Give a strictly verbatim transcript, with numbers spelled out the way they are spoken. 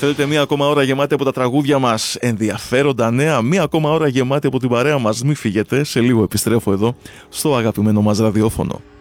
Θέλετε μία ακόμα ώρα γεμάτη από τα τραγούδια μας, ενδιαφέροντα νέα, μία ακόμα ώρα γεμάτη από την παρέα μας. Μην φύγετε, σε λίγο επιστρέφω εδώ στο αγαπημένο μας ραδιόφωνο.